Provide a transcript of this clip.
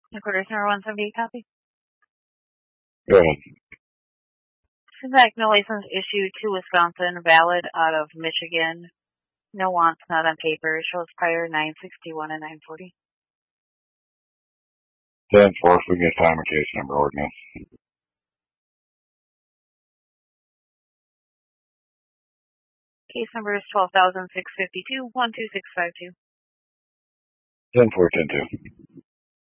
Headquarters number 178, copy. Go ahead. Syntax, no license issued to Wisconsin, valid out of Michigan. No wants, not on paper. Shows prior 961 and 940. 10-4, we can get time and case number ordinance. Case number is 12,652, 12652. 10-4, 10-2.